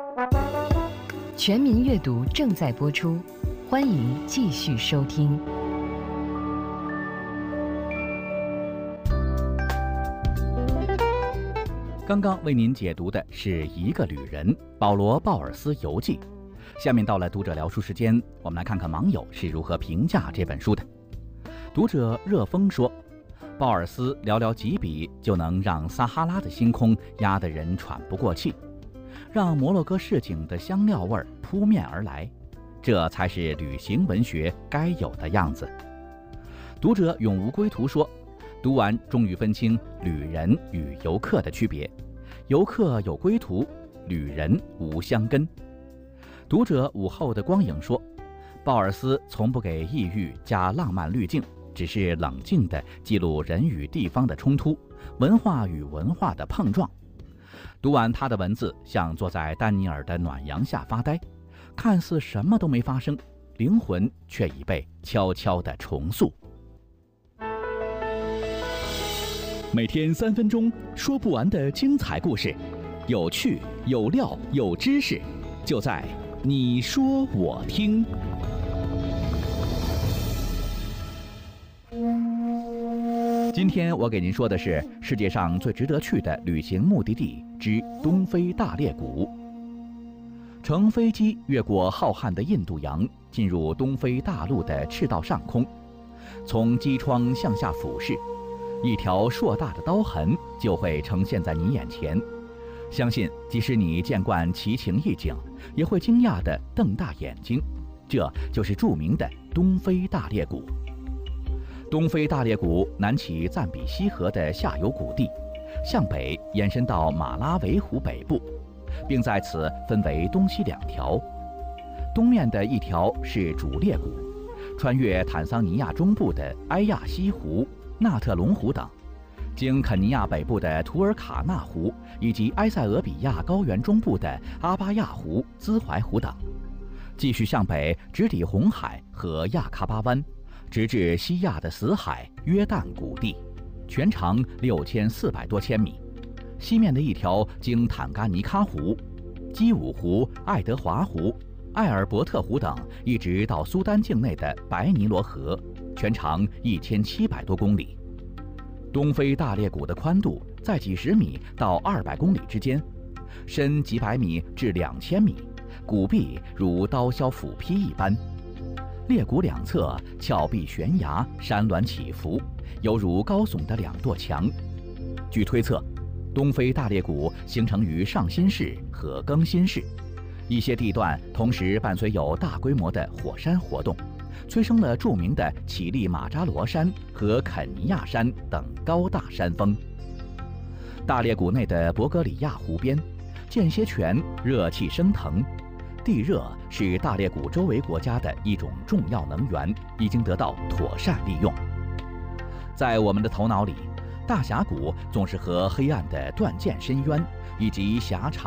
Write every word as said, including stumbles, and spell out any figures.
全民阅读正在播出，欢迎继续收听。 刚刚为您解读的是一个旅人保罗·鲍尔斯游记。下面到了读者聊书时间，我们来看看网友是如何评价这本书的。读者热风说，鲍尔斯寥寥几笔就能让撒哈拉的星空压得人喘不过气，让摩洛哥市井的香料味扑面而来，这才是旅行文学该有的样子。读者永无归途说，读完终于分清旅人与游客的区别，游客有归途，旅人无相跟。读者午后的光影说，鲍尔斯从不给异域加浪漫滤镜，只是冷静地记录人与地方的冲突，文化与文化的碰撞。读完他的文字，像坐在丹尼尔的暖阳下发呆，看似什么都没发生，灵魂却已被悄悄地重塑。 每天三分钟，说不完的精彩故事，有趣有料有知识，就在你说我听。 今天我给您说的是世界上最值得去的旅行目的地之东非大裂谷。乘飞机越过浩瀚的印度洋，进入东非大陆的赤道上空，从机窗向下俯视，一条硕大的刀痕就会呈现在你眼前。相信即使你见惯奇情异景，也会惊讶地瞪大眼睛。这就是著名的东非大裂谷。东非大裂谷南起赞比西河的下游谷地，向北延伸到马拉维湖北部，并在此分为东西两条。东面的一条是主裂谷，穿越坦桑尼亚中部的埃亚西湖、纳特隆湖等，经肯尼亚北部的图尔卡纳湖以及埃塞俄比亚高原中部的阿巴亚湖、兹怀湖等，继续向北直抵红海和亚喀巴湾，直至西亚的死海约旦谷地，全长六千四百多千米。西面的一条经坦嘎尼喀湖、基伍湖、爱德华湖、艾尔伯特湖等，一直到苏丹境内的白尼罗河，全长一千七百多公里。东非大裂谷的宽度在几十米到二百公里之间，深几百米至两千米，谷壁如刀削斧劈一般。裂谷两侧峭壁悬崖，山峦起伏，犹如高耸的两座墙。据推测，东非大裂谷形成于上新世和更新世，一些地段同时伴随有大规模的火山活动，催生了著名的乞力马扎罗山和肯尼亚山等高大山峰。大裂谷内的伯格里亚湖边，间歇泉热气升腾。地热是大裂谷周围国家的一种重要能源，已经得到妥善利用。在我们的头脑里，大峡谷总是和黑暗的断剑深渊以及狭长